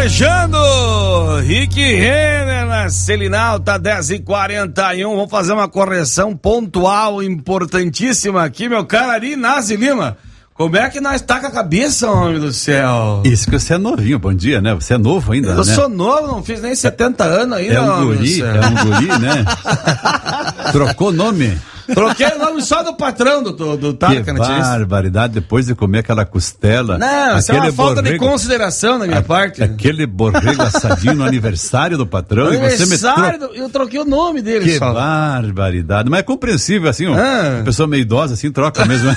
viajando, Rick Renner na Selinal, tá 10h41, vamos fazer uma correção pontual, importantíssima aqui, meu cara Ari Nazi Lima. Como é que nós tá com a cabeça, homem do céu? Isso que você é novinho, bom dia, né? Você é novo ainda, Eu né? sou novo, não fiz nem 70 anos ainda. É um guri, né? Trocou nome? Troquei o nome só do patrão do Tarca, Que barbaridade, depois de comer aquela costela. Não, isso é uma falta de consideração da minha parte. Aquele borrego assadinho no aniversário do patrão. Eu troquei o nome dele. Que só. Barbaridade, mas é compreensível assim, uma pessoa meio idosa assim troca mesmo.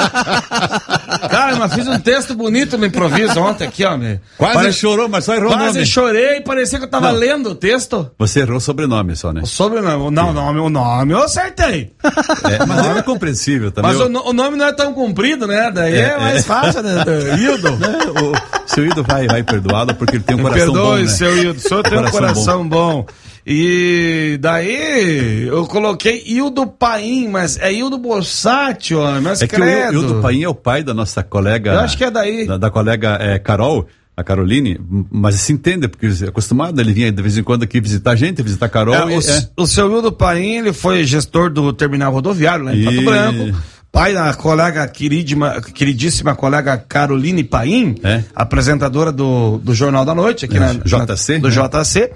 Cara, mas fiz um texto bonito no improviso ontem aqui, ó. Quase chorou, mas só errou o nome. Quase chorei, parecia que eu tava lendo o texto. Você errou o sobrenome só, né? O sobrenome, o nome eu acertei. Mas é compreensível também. Mas o nome não é tão comprido, né? Daí é mais fácil, né? Hildo. O seu Hildo vai perdoá-lo porque ele tem um coração bom, né? Perdoe, seu Hildo, o senhor tem um coração bom. E daí eu coloquei Hildo Paim, mas é Hildo Borsatti, ó. Mas é credo. Que o Hildo Paim é o pai da nossa colega. Eu acho que é daí. Da colega Carol. A Caroline, mas se entende, porque é acostumado, ele vinha de vez em quando aqui visitar a gente, visitar a Carol. O seu Hildo Paim, ele foi gestor do terminal rodoviário lá em Pato Branco, pai da colega queridíssima colega Caroline Paim, apresentadora do Jornal da Noite, aqui do JC,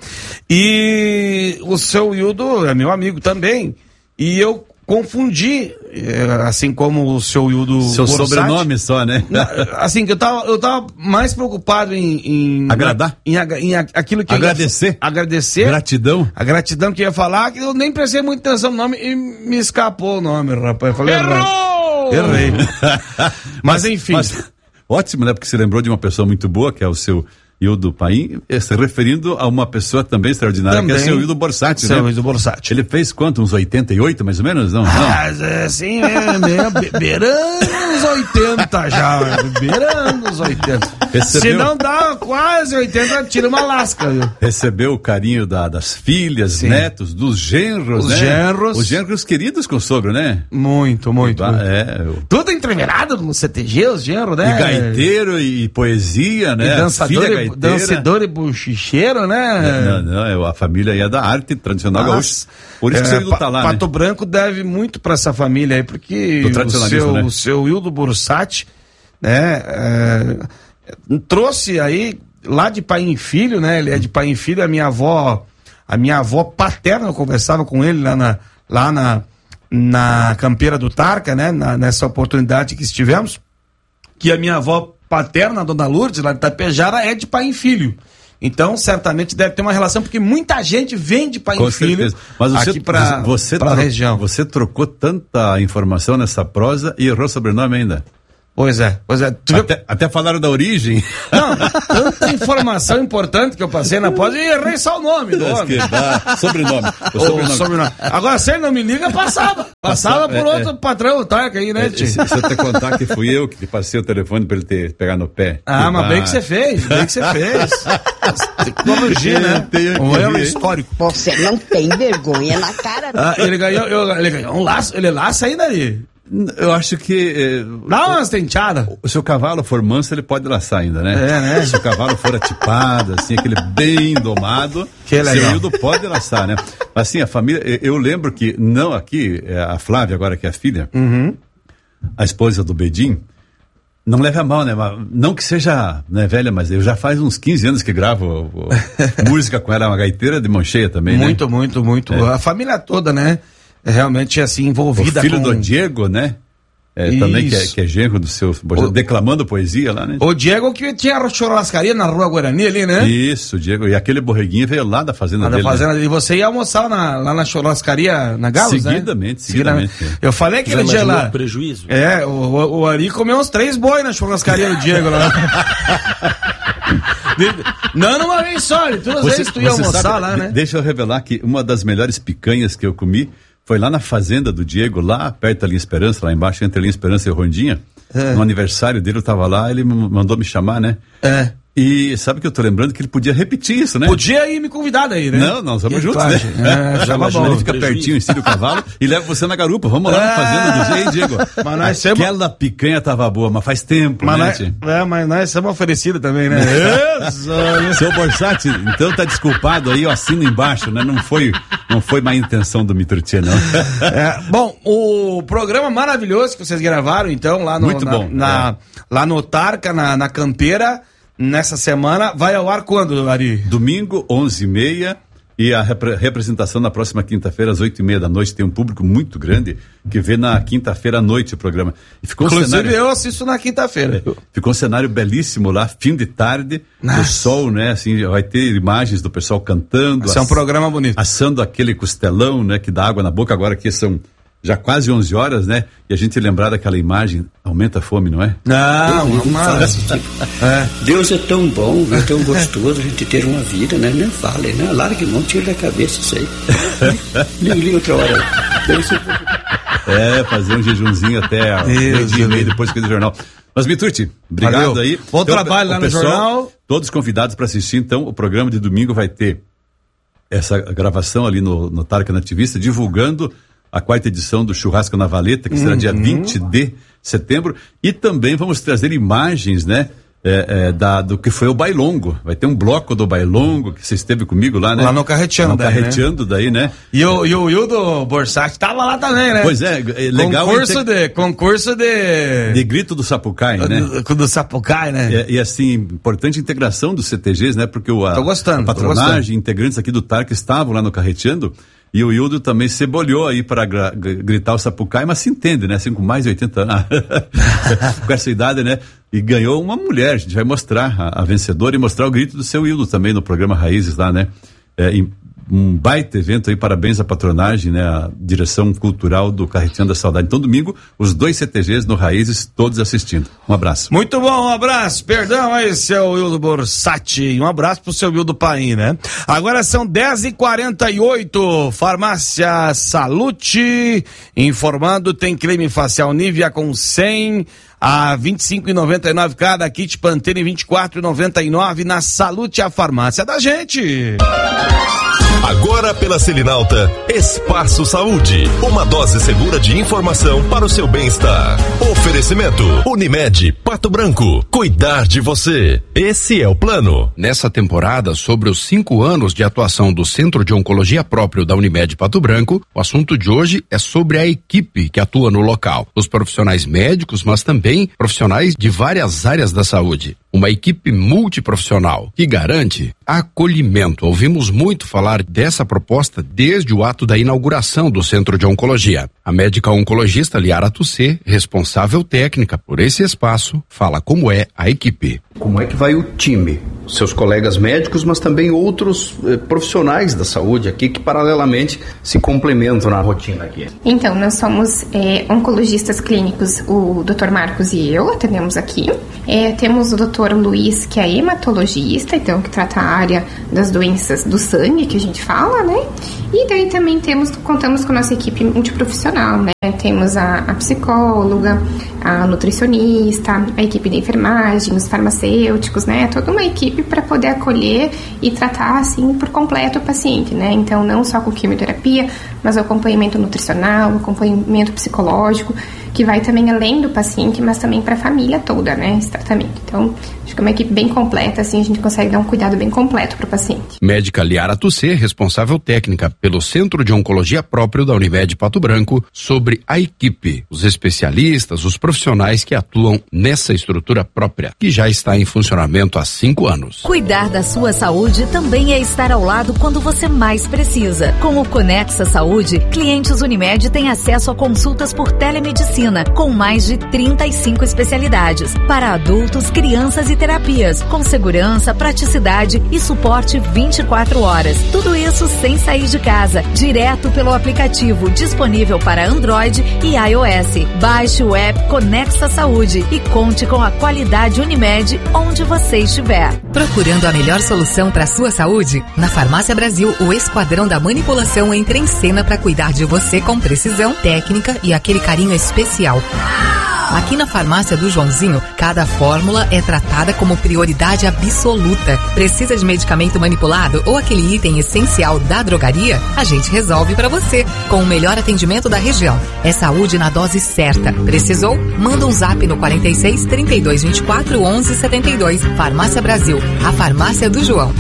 e o seu Hildo é meu amigo também, e eu confundi, assim como o seu Hildo Seu Borsatti, sobrenome só, né? Assim, que eu tava mais preocupado em agradar? Em aquilo que agradecer? Agradecer. Gratidão? A gratidão que eu ia falar, que eu nem prestei muita atenção no nome e me escapou o nome, rapaz. Eu falei, errei. Mas enfim. Ótimo, né? Porque você lembrou de uma pessoa muito boa, que é o seu Hildo Paim, se referindo a uma pessoa também extraordinária, que é o seu Hildo Borsatti, né? Seu Hildo Borsatti. Ele fez quanto? Uns 88, mais ou menos? Não? Assim, beirando os 80 já, beirando os 80. Se não dá quase 80, tira uma lasca, viu? Recebeu o carinho das filhas, netos, dos genros, né? Os genros queridos com o sogro, né? Muito. Tudo entreverado no CTG, os genros, né? E gaiteiro e poesia, né? E dançador e buchicheiro, né? Não, a família aí é da arte tradicional gaúcha. Por isso que o seu Hildo tá lá, Pato Branco deve muito pra essa família aí, porque o seu Hildo Borsatti, né, trouxe aí, lá de pai em filho, né? Ele é de pai em filho, a minha avó paterna, eu conversava com ele lá na campeira do Tarca, né? Nessa oportunidade que estivemos, que a minha avó paterna, a dona Lourdes, lá de Itapejara, é de pai em filho. Então, certamente deve ter uma relação, porque muita gente vem de pai em filho aqui pra região. Você trocou tanta informação nessa prosa e errou o sobrenome ainda. Pois é. Até falaram da origem. Não, tanta informação importante que eu passei na pós e errei só o nome do homem. Sobrenome. Agora, se ele não me liga, passava por outro patrão, Tarca aí, né, tio? Se eu te contar que fui eu que passei o telefone pra ele pegar no pé. Mas bem que você fez. Tecnologia, né? Um erro histórico. Você não tem vergonha na cara. Ele ganhou um laço, ele laça ainda ali. Eu acho que... Dá umas tenteadas. Se o cavalo for manso, ele pode laçar ainda, né? né? Se o cavalo for atipado, assim, aquele bem domado, seu Hildo pode laçar, né? Assim, a família... Eu lembro que, não aqui, a Flávia agora, que é a filha, a esposa do Bedim, não leva a mal, né? Não que seja, né, velha, mas eu já faz uns 15 anos que gravo música com ela, uma gaiteira de mão cheia também, muito, né? Muito. A família toda, né? É realmente assim envolvida. O filho do Diego, né? Também que é genro do seu... declamando poesia lá, né? O Diego que tinha a churrascaria na Rua Guarani ali, né? Isso, Diego. E aquele borreguinho veio lá da fazenda dele. E você ia almoçar lá na churrascaria na Galos, seguidamente. Eu falei aquele dia lá... prejuízo. O Ari comeu uns 3 boi na churrascaria do Diego lá. Não uma vez só, todas as vezes tu ia almoçar sabe, lá, né? Deixa eu revelar que uma das melhores picanhas que eu comi foi lá na fazenda do Diego, lá perto da Linha Esperança, lá embaixo, entre a Linha Esperança e o Rondinha. No aniversário dele, eu tava lá, ele mandou me chamar, né? E sabe que eu tô lembrando que ele podia repetir isso, né? Podia ir me convidar daí, né? Não, nós vamos juntos, né? Já bom. Ele fica pertinho, ensina o cavalo e leva você na garupa. Vamos lá na fazenda do Zé, Diego. Mas aquela picanha tava boa, mas faz tempo, mas nós somos oferecidos também, né? Seu Borsatti, então tá desculpado aí, eu assino embaixo, né? Não foi má intenção do Miturtia, não. Bom, o programa maravilhoso que vocês gravaram, então, lá no, muito bom, lá no Tarca, na Campeira, nessa semana, vai ao ar quando, Ari? Domingo, 11h30, e a representação na próxima quinta-feira, às 8h30 da noite, tem um público muito grande que vê na quinta-feira à noite o programa. E ficou inclusive eu assisto na quinta-feira. Ficou um cenário belíssimo lá, fim de tarde, o sol, né, assim, vai ter imagens do pessoal cantando. Esse é um programa bonito. Assando aquele costelão, né, que dá água na boca, agora que são já quase 11 horas, né? E a gente lembrar daquela imagem, aumenta a fome, não é? Não, mas... Deus é tão bom, é tão gostoso a gente ter uma vida, né? Nem vale, né? Larga mão, tira da cabeça isso aí. Liga outra hora. Fazer um jejumzinho até meio-dia e meio depois do jornal. Mas, Miturti, obrigado. Valeu. Aí. Bom trabalho lá no jornal. Todos convidados para assistir, então, o programa de domingo vai ter essa gravação ali no Tarca Nativista, divulgando a 4ª edição do Churrasco na Valeta, que será dia 20 de setembro, e também vamos trazer imagens, né, do que foi o Bailongo. Vai ter um bloco do Bailongo, que você esteve comigo lá, né? Lá no Carreteando. Daí, né? E o Wildo Borsatti tava lá também, né? Pois é, legal. Concurso de grito do Sapucai, né? Do Sapucai, né? E assim, importante integração dos CTGs, né? Porque a patronagem, integrantes aqui do Tarca estavam lá no Carreteando. E o Wildo também se bolhou aí para gritar o Sapucai, mas se entende, né? Assim, com mais de 80 anos, com essa idade, né? E ganhou uma mulher. A gente vai mostrar a vencedora e mostrar o grito do seu Wildo também no programa Raízes lá, né? Um baita evento aí, parabéns à patronagem, né? A direção cultural do Carreteando da Saudade. Então, domingo, os 2 CTGs no Raízes, todos assistindo. Um abraço. Muito bom, um abraço. Perdão aí, seu Wildo Borsatti. Um abraço pro seu Wildo Paim, né? Agora são 10h48. Farmácia Salute informando, tem creme facial Nivea com 100 a R$25,99 cada, kit Pantene R$24,99 na Salute, a farmácia da gente. Agora pela Selinalta, Espaço Saúde, uma dose segura de informação para o seu bem-estar. Oferecimento, Unimed, Pato Branco, cuidar de você. Esse é o plano. Nessa temporada, sobre os 5 anos de atuação do Centro de Oncologia próprio da Unimed Pato Branco, o assunto de hoje é sobre a equipe que atua no local. Os profissionais médicos, mas também profissionais de várias áreas da saúde. Uma equipe multiprofissional que garante acolhimento. Ouvimos muito falar dessa proposta desde o ato da inauguração do Centro de Oncologia. A médica oncologista Liara Tussé, responsável técnica por esse espaço, fala como é a equipe. Como é que vai o time? Seus colegas médicos, mas também outros profissionais da saúde aqui que paralelamente se complementam na rotina aqui. Então, nós somos oncologistas clínicos, o Dr. Marcos e eu atendemos aqui. Temos o Dr. Luiz, que é hematologista, então que trata a área das doenças do sangue, que a gente fala, né? E daí também contamos com a nossa equipe multiprofissional, né? Temos a psicóloga, a nutricionista, a equipe de enfermagem, os farmacêuticos, né? Toda uma equipe para poder acolher e tratar, assim, por completo o paciente, né? Então, não só com quimioterapia, mas o acompanhamento nutricional, o acompanhamento psicológico, que vai também além do paciente, mas também para a família toda, né? Esse tratamento. Então, acho que é uma equipe bem completa, assim, a gente consegue dar um cuidado bem completo para o paciente. Médica Liara Tussé, responsável técnica pelo Centro de Oncologia próprio da Unimed Pato Branco, sobre a equipe, os especialistas, os profissionais que atuam nessa estrutura própria, que já está em funcionamento há 5 anos. Cuidar da sua saúde também é estar ao lado quando você mais precisa. Com o Conexa Saúde, clientes Unimed têm acesso a consultas por telemedicina, com mais de 35 especialidades, para adultos, crianças e terapias, com segurança, praticidade e suporte 24 horas. Tudo isso sem sair de casa, direto pelo aplicativo disponível para Android e iOS. Baixe o app Conexa Saúde e conte com a qualidade Unimed onde você estiver. Procurando a melhor solução para sua saúde? Na Farmácia Brasil, o Esquadrão da Manipulação entra em cena para cuidar de você com precisão, técnica e aquele carinho especial. Aqui na farmácia do Joãozinho, cada fórmula é tratada como prioridade absoluta. Precisa de medicamento manipulado ou aquele item essencial da drogaria? A gente resolve para você, com o melhor atendimento da região. É saúde na dose certa. Precisou? Manda um zap no 46 32 24 11 72. Farmácia Brasil, a farmácia do João.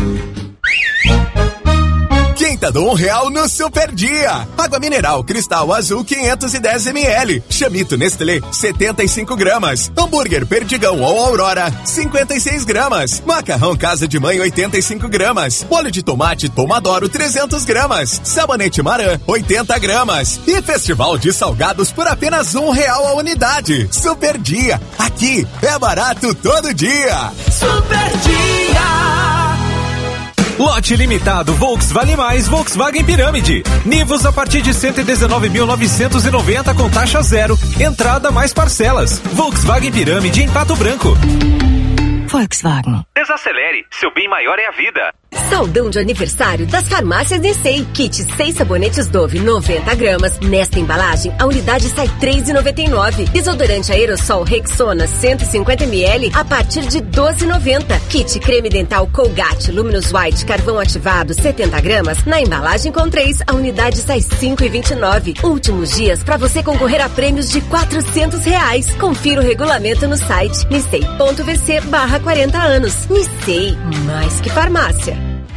Quinta do R$1 no Super Dia. Água mineral Cristal Azul 510 ml. Chamito Nestlé 75 gramas. Hambúrguer Perdigão ou Aurora 56 gramas. Macarrão Casa de Mãe 85 gramas. Molho de tomate Tomadoro 300 gramas. Sabonete Maran 80 gramas. E Festival de Salgados por apenas R$1 a unidade. Super Dia. Aqui é barato todo dia. Super Dia. Lote limitado Volkswagen Mais Volkswagen Pirâmide. Nivus a partir de 119.990 com taxa zero. Entrada mais parcelas. Volkswagen Pirâmide em Pato Branco. Volkswagen. Desacelere, seu bem maior é a vida. Saudão de aniversário das farmácias Nissei. Kit 6 sabonetes Dove 90 gramas. Nesta embalagem, a unidade sai R$3,99. Desodorante aerossol Rexona 150 ml a partir de R$12,90. Kit creme dental Colgate Luminous White carvão ativado 70 gramas. Na embalagem com 3, a unidade sai R$5,29. Últimos dias para você concorrer a prêmios de R$400. Confira o regulamento no site nissei.vc/40 anos. Nissei, mais que farmácia.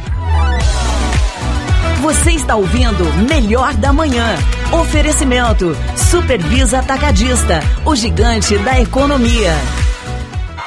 Você está ouvindo Melhor da Manhã. Oferecimento Supervisa Atacadista, o gigante da economia.